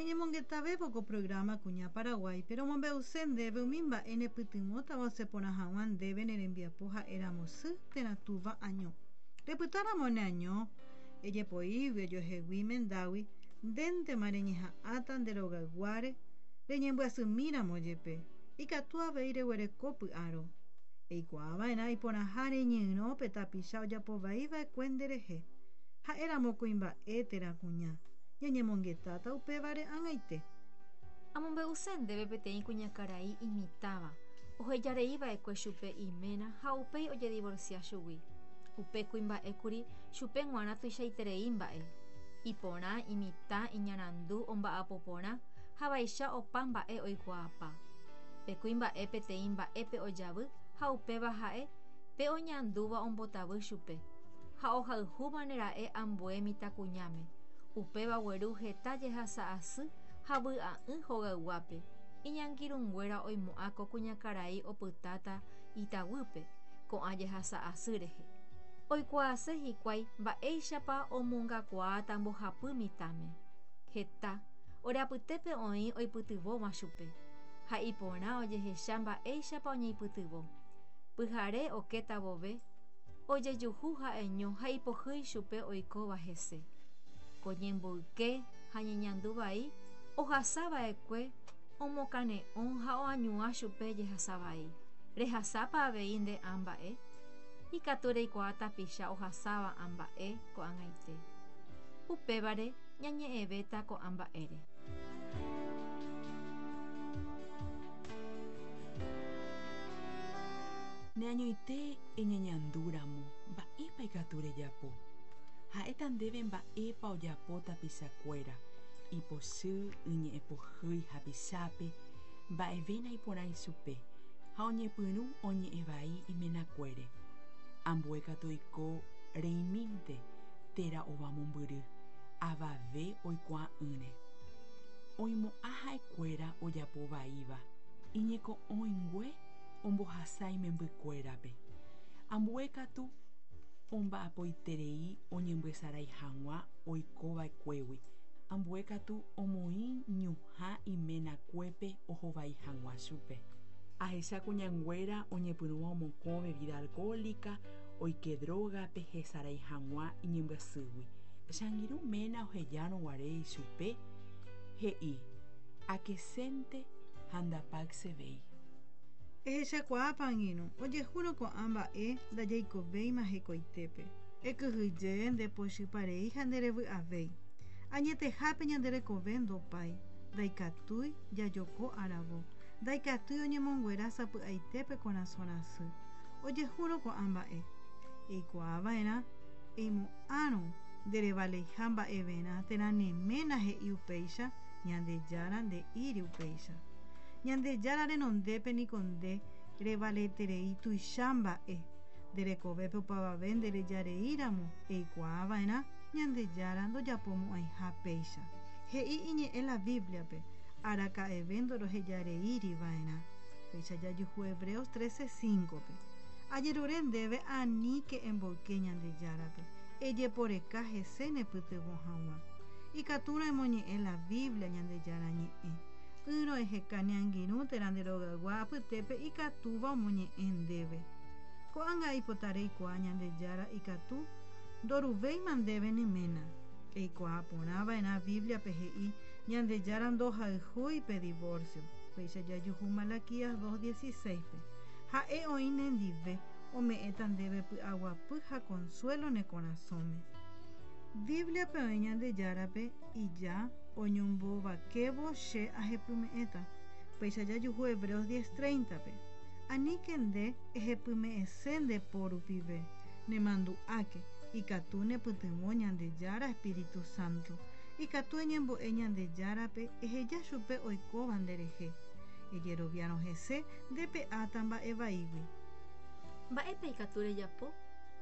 Ñañemongetavévo poko programa kuña Paraguay, pero mombe'use ndéve umi mba'e nepytymótava osẽporã hag̃ua ndéve ne rembiapo ha'éramo sy térã túva año. Repytáramo ne año ejepoígui ojoheguí mendágui ndéntema reñeha'ãta nde rogayguáre reñembyasymíramo jepe ikatu avei reguereko py'aro. Eikuaava'erã iporãha reñyrõ pe tapicha ojapovaiva'ekue nderehe. Ha'éramo kuimba'e térã kuña ñañemongetáta upévare ag̃aite. Amombe'use ndéve peteĩ kuñakarai imitãva ohejareíva'ekue chupe iména ha upéi ojedivorcia chugui. Upe kuimba'ékuri chupe g̃uarã tuichaiterei mba'e. Iporã imitã iñarandu omba'apo porã ha vaicha opa mba'e oikuaapa. Pe kuimba'e peteĩ mba'épe ojavy ha upéva ha'e pe oñandúva ombotavy chupe. Ha ohayhúva nera'e ambue mitãkuñáme. Upéva gueru heta jehasa asy ha vy'a'ỹ hogayguápe. Iñangirũnguéra oimo'ã ko kuñakarai opytáta Itaguýpe ko'ã jehasa asy rehe. Oikuaase hikuái mba'éichapa omongakuaáta mbohapy mitãme. Heta oreapytépe oĩ oipytyvõva chupe. Ha iporã ojehecha mba'éichapa oñeipytyvõ. Pyhare okéta vove ojejuhu ha'eño ha ipohýi chupe oikóva hese. Ko ñemboyke ha ñeñandu vai ohasava'ekue omokane'õ ha oañuã chupe jehasa vai. Rehasápa avei nde amba'e. Ikatu reikuaa tapicha ohasáva amba'e ko ag̃aite. Upévare ñañe'ẽvéta ko amba'ére. Neañoite eñeñandúramo mba'épa ikatu rejapo. Ha'éta ndéve mba'épa ojapo tapichakuéra iposy iñe'ẽpohýi hapichápe mba'evéna iporã ichupe ha oñepyrũ oñe'ẽ vai imenakuére. Ambue katu oiko reimínte térã ova mombyry avave oikuaa'ỹre. Oimo'ã ha'ekuéra ojapo vaíva iñeko'õingue ombohasa imembykuérape. Ambue katu omba'apoiterei oñembysarai hag̃ua oikova'ekuégui. Ambue katu omoĩ ñuhã imenakuépe ohovai hag̃ua chupe. Ahecha kuñanguéra oñepyrũva omokõve vida alcohólica oike drogape hesarai hag̃ua iñembyasýgui. Changirũména ohejárõguare ichupe he'i akesente ha ndapáiksevei. Ehechakuaápa angirũ ojehúrõ ko'ã mba'e ndajaikovéima hekoitépe. Ekyhyje ndepochyparei ha nderevy'avéi. Añetehápe ñanderekove ndopái. Ndaikatúi jajoko aravo. Ndaikatúi oñemonguera sapy'aitépe korasõ rasy. Ojehúrõ ko'ã mba'e. Eikuaava'erã eimo'ãrõ nderevaleiha mba'everã térã neména he'i upéicha ñandejára nde'íri upéicha. Ñandejára renondépe niko nde revaleterei tuicha mba'e. Nderekovépe opavave nderejareíramo eikuaava'erã ñandejára ndojapomo'ãiha péicha. He'i iñe'ẽ la Bibliape araka'eve ndorohejareíriva'erã. Péicha jajuhu Hebreos 13:5pe. Ajerure ndéve aníke emboyke ñandejárape. Ejeporeka hese nepytyvõ hag̃ua. Ikatúrõ emoñe'ẽ la Biblia ñandejára ñe'ẽ. Yrõ eheka neangirũ térã nderogagua apytépe ikatúva omoñe'ẽ ndéve. Ko'ág̃a aipota reikuaa ñandejára ikatu ndoruvéima ndéve niména. Eikuaa porãva'erã Bibliape he'i ñandejára ndohayhúipe divorcio. Péicha jajuhu Malaquías 2:16pe. Ha'e oĩ nendive ome'ẽta ndéve py'aguapy ha consuelo ne korasõme. Bibliape oĩ ñandejárape ija oñombovakévo che ahepyme'ẽta. Péicha jajuhu Hebreos 10:30pe. Aníke nde ehepyme'ẽse ndepo rupive nemandu'áke ikatu nepytyvõ ñandejára Espíritu Santo. Ikatu eñembo'e ñandejárape eheja chupe oikóva nderehe. Ejeroviárõ hese ndepe'áta mba'e vaígui. Mba'épe ikatu rejapo?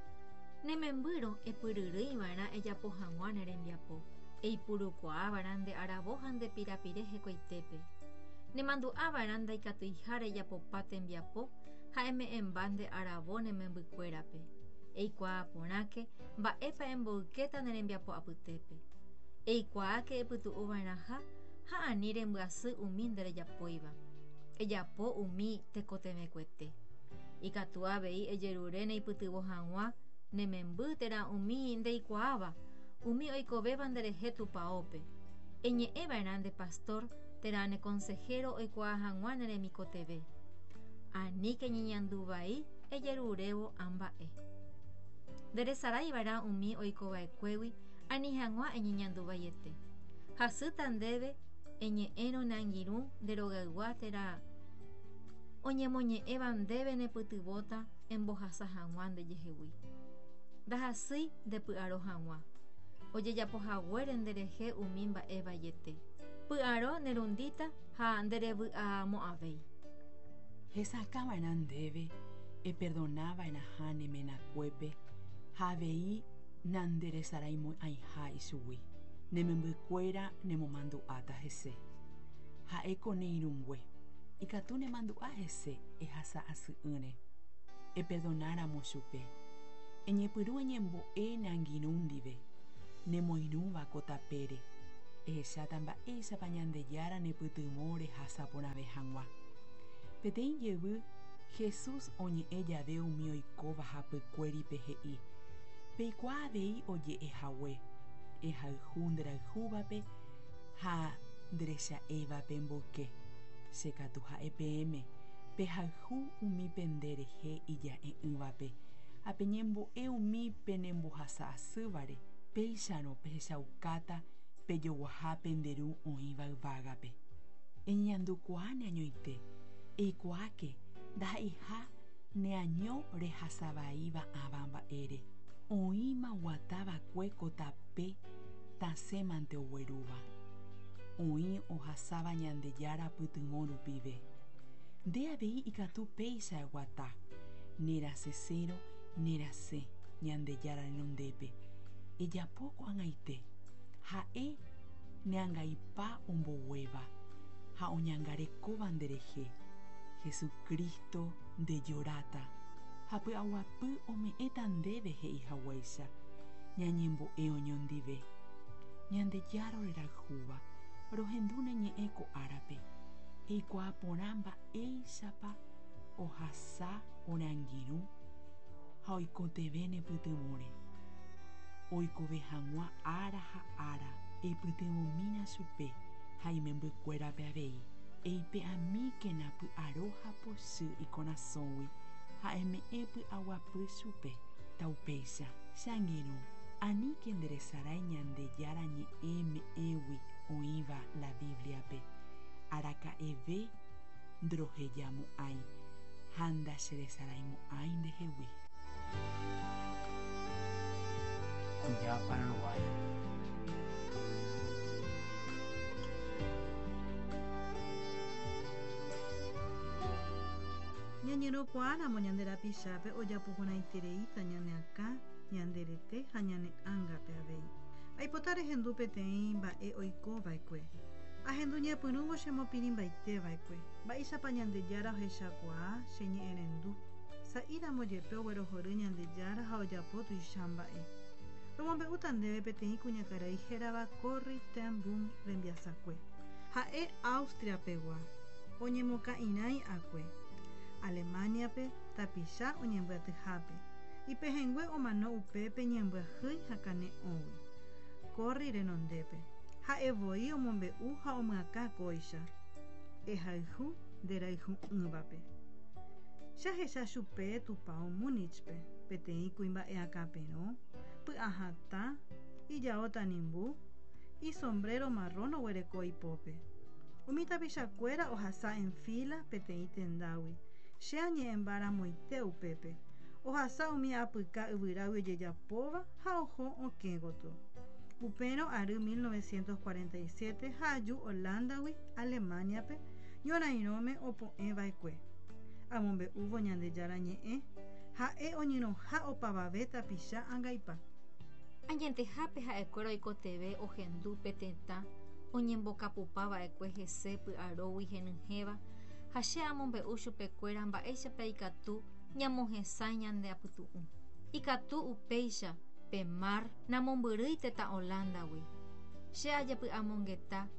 Nemembýrõ epyryrỹiva'erã ejapo hag̃ua ne rembiapo. Eipurukuaáva'erã nde aravo ha nde pirapire hekoitépe. Nemandu'áva'erã ndaikatuiha rejapopa tembiapo ha eme'ẽmba nde aravo nemembykuérape. Eikuaa porãke mba'épa emboykéta ne rembiapo apytépe. Eikuaáke epytu'uva'erãha ha ani rembyasy umi nderejapóiva. Ejapo umi tekotemekuete. Ikatu avei ejerure neipytyvõ hag̃ua nememby térã umi ndeikuaáva, umi oikovéva nderehe tupaópe. Eñe'ẽva'erã nde pastor térã ne consejero oikuaa hag̃ua neremikoteve. Aníke ñeñandu vai ejerurévo amba'e. Nderesaráiva'erã umi oikova'ekuégui ani hag̃ua eñeñanduvaiete. Hasýta ndéve eñe'ẽrõ neangirũ nderogaygua térã oñemoñe'ẽva ndéve nepytyvõta embohasa hag̃ua ndejehegui. Ndahasýi ndepy'aro hag̃ua. Ojejapohaguére nderehe umi mba'evaiete. Py'aro nerundíta ha nderevy'amo'ãvéi. Hesakãva'erã ndéve eperdonáva'erã ha nemenakuépe ha avei nanderesaraimo'ãiha ichugui. Nemembykuéra nemomandu'áta hese. Ha'éko neirũngue. Ikatu nemandu'a hese ehasa asy'ỹre. Eperdonáramo chupe. Eñepyrũ eñembo'e neangirũ ndive. Nemoirũva ko tapére. Ehecháta mba'éichapa Ñandejára nepytyvõ rehasa porãve hag̃ua. Peteĩ jevy Jesús oñe'ẽ jave umi oikóva hapykuéripe he'i. Peikuaa avei oje'ehague. Ehayhu nderayhúvape ha nderecha'évape mboyke. Chekatu ha'epeẽme pehayhu umi penderehe ija'e'ỹvape ha peñembo'e umi penembohasa asývare péicharõ pehechaukáta pejoguaha penderu oĩva yvágape. Eñeñandukuaa neañoite. Eikuaáke ndaha'eiha neaño rehasavaíva ava mba'ére. Oĩma guatavakue ko tape tasẽmante oguerúva. Oĩ ohasáva Ñandejára pytyvõ rupive. Nde avei ikatu péicha guata. Nerasesérõ nerasẽ Ñandejára renondépe. Ejapóko ag̃aite. Ha'e neangaipa omboguéva ha oñangarekóva nderehe. Jesucristo ndejoráta ha py'aguapy ome'ẽta ndéve he'ihaguáicha ñañembo'e oñondive. Ñandejára orerayhúva rohendúne ñe'ẽ ko árape. Eikuaa porã mba'éichapa ohasa oreangirũ ha oikoteve nepytyvõre. Oikove hag̃ua ára ha ára eipytyvõmína chupe ha imembykuérape avei. Eipe'amíkena py'aro ha pochy ikorasõgui ha eme'ẽ py'aguapy chupe taupéicha. Cheangirũ, aníke nderesarái Ñandejára ñe'ẽ me'ẽgui oĩva la Bibliape. Araka'eve ndrohejamo'ãi ha ndacheresaraimo'ãi ndehegui. Kuña Paraguay. Ñañerokuáramo ñanderapichápe ojapoporãitereíta ñane akã, ñanderete ha ñane ángape avei. Aipota rehendu peteĩ mba'e oikova'ekue. Ahendu ñepyrũvo chemopirĩmbaiteva'ekue. Mba'éichapa Ñandejára ohechakuaa cheñe'ẽrendu. Sa'íramo jepe oguerohory Ñandejára ha ojapo tuicha mba'e. Romombe'úta ndéve peteĩ kuñakarai hérava Corrie ten Boom rembiasakue. Ha'e Austriapegua oñemoka'irãi'akue. Alemaniape tapicha oñembyatýhápe. Ipehengue omano upépe ñembyahýi ha kane'õgui. Corrie renondépe. Ha'evoi omombe'u ha omyaka kóicha. Ehayhu nderayhu'ỹvape. Chahecha chupe tupão Múnichpe peteĩ kuimba'eakãperõ, py'ahatã, ijaóta nimbu, isombrero marrón oguereko ipópe. Umi tapichakuéra ohasa en fila peteĩ tendágui. Che añe'ẽmbaramoite upépe. Ohasa umi apyka yvyrágui ojejapóva ha oho okẽgoto. Upérõ ary 1947 ha aju Hollandagui, Alemaniape, ñorairõme opo'ẽva'ekue. Amombe'úvo Ñandejára ñe'ẽ ha'e oñeroha opavave tapicha ãngaipa. Añentehápe ha'ekuéra oikoteve ohendu pe tetã oñembokapupava'ekue hese py'arógui henyhẽva ha che amombe'u chupekuéra mba'éichape ikatu ñamohesãi ñande apytu'ũ. Ikatu upéicha pe mar namombyrýi tetã Hollandagui. Che ajapy'amongeta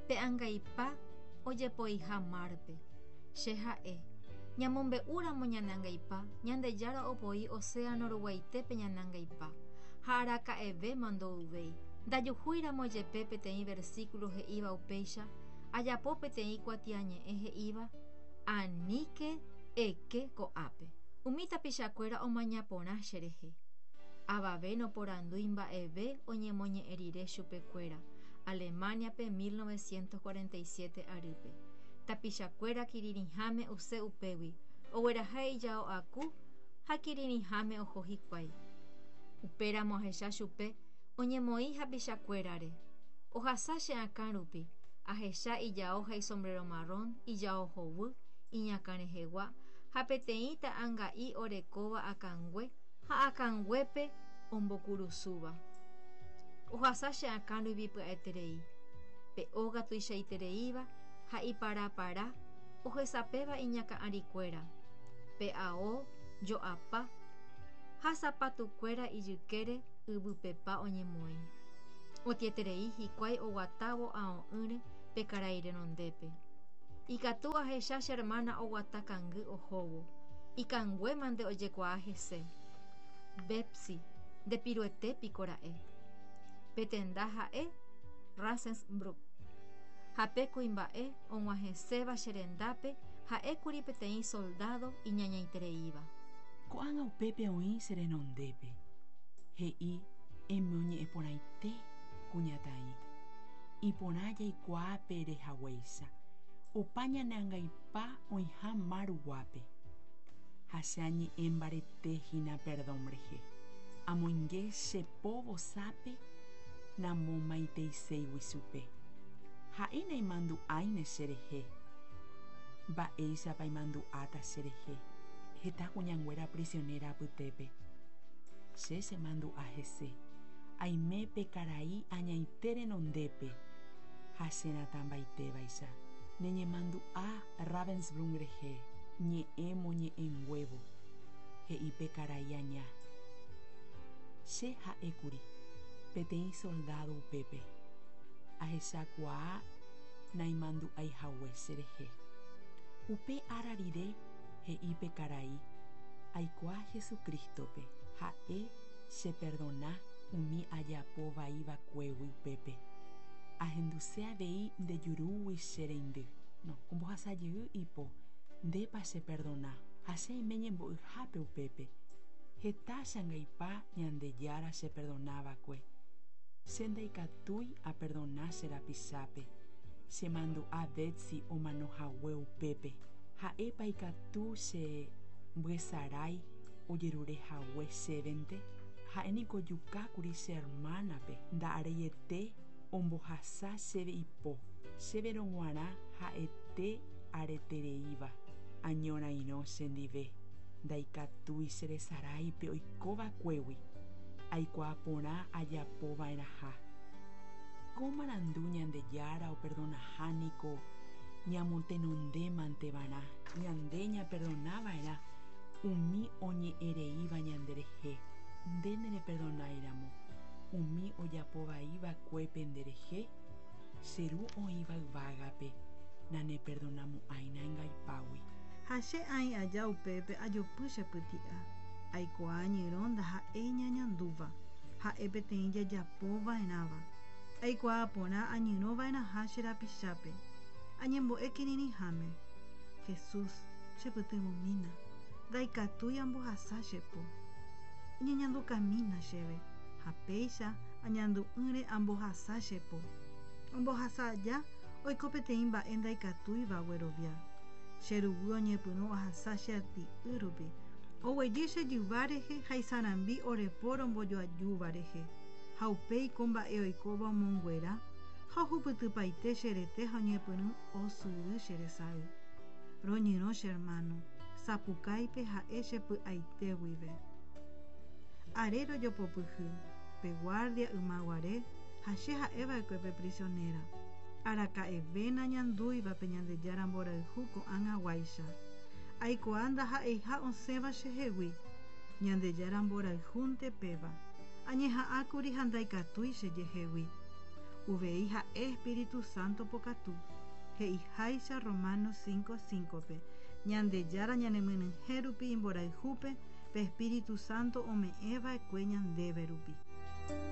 pe angaipa ojepoiha márpe che ha'e ñamombe'úramo ñanangaipa ñandejára opoi océano ruguaitépe ñanangaipa ha araka'eve mandouvéi ndajuhúiramo jepe peteĩ versículo he'íva upéicha ajapo peteĩ kuatiañe'ẽ he'íva aníke eke ko'ápe umi tapichakuéra omaña porã cherehe avave noporandúi mba'eve oñemoñe'ẽ rire chupekuéra Alemaniape 1947 arýpe tapichakuéra kirirĩháme use upégui ogueraha ijao aku ha kirirĩháme oho hikuái upéramo ahecha chupe oñemoĩ hapichakuérare ohasa che akã rupi ahecha ijao ha isombrero marrón ijao hovy iñakãrehegua ha peteĩ ta'ãnga'i orekóva akãngue ha akãnguépe ombokurusúva ohasa che akã rupi pya'eterei pe óga tuichaitereíva ha iparapara ohesapéva iñakã'arikuéra pe ao jo'apa ha sapatukuéra ijykére yvypepa oñemoĩ otieterei hikuái oguatávo ao'ỹre pe karai renondépe ikatu ahecha che hermana oguata kangy ohóvo ikanguéma nde ojekuaa hese Bepsi ndepiruetépiko ra'e petenda ha'e Ravensbrück ha pe kuimba'e og̃uahẽséva che rendápe ha'ékuri peteĩ soldado iñañaitereíva ko'ág̃a upépe oĩ che renondépe he'i emeoñe'ẽporãite kuñataĩ iporã jaikuaa pe rehaguéicha opa ñanangaipa oĩha máruguápe ha che añe'ẽmbaretehína perdón rehe amoinge chepo vosápe namomaiteiségui chupe ha'e naimandu'áine cherehe mba'éichapa imandu'áta cherehe heta kuñanguéra prisionera apytépe che chemandu'a hese aimépe karai añaite renondépe ha cherãtãmbaitévaicha neñemandu'a Ravensbrück rehe ñe'ẽmo ñe'ẽnguévo he'ipe karai aña che ha'ékuri peteĩ soldado upépe ahechakuaa naimandu'aihague cherehe upe ára rire he'ipe karai aikuaa Jesukristope ha'e cheperdona umi ajapo vaívakuégui upépe ahenduse avei ndejurúgui che reindy ombohasajey ipo ndépa cheperdona ha che aime ñembo'yhápe upépe heta changaipa ñandejára cheperdonávakue che ndaikatúi aperdona che rapichápe chemandu'a Betsy omanohague upépe ha'épa ikatu che mbyesarái ojerurehague chévente ha'éniko jukákuri che hermánape nda'areiete ombohasa chéve ipo chéverõ g̃uarã ha'ete aretereíva añorairõ chendive ndaikatúi cheresaráipe oikovakuégui aikuaa porã ajapova'erãha ko marandu ñandejára operdonahániko ñamotenondémantevarã ñande ñaperdonáva'erã umi oñe'ẽreíva ñanderehe nde nereperdonáiramo umi ojapovaívakuépe nderehe cheru oĩva yvágape naneperdonamo'áina engaipágui ha che ai aja upépe ajopy chepyti'a aikuaa ñyrõnda ha'e ñañandúva ha'e peteĩ jajapova'erãva aikuaa porã añyrõva'erãha che rapichápe añembo'e kirirĩháme Jesús chepytyvõmína ndaikatúi ambohasa chepo iñeñandukamína chéve ha péicha añandu'ỹre ambohasa chepo ombohasa aja oiko peteĩ mba'e ndaikatúiva guerovia cheruvy oñepyrũ ohasa che ati'y rupi oguejy chejyva rehe ha isarambi orepóro ombojoajúva rehe ha upéiko mba'e oikóva omonguera ha ohupytypaite cherete ha oñepyrũ osyry cheresay roñyrõ che hermano sapukáipe ha'e chepy'aite guive are rojopopyhy pe guardia ymaguare ha che ha'eva'ekuépe prisionera araka'evéna ñandúiva pe ñandejára mborayhu ko'ág̃aguáicha aikuaa ndaha'eiha osẽva chehegui ñandejára mborayhúnte péva añeha'ãkuri ha ndaikatúi chejehegui uvei ha Espíritu Santo pokatu he'iháicha Romanos 5:5pe ñandejára ñanemynyhẽ rupi imborayhúpe pe Espíritu Santo ome'ẽva'ekue ñandéve rupi.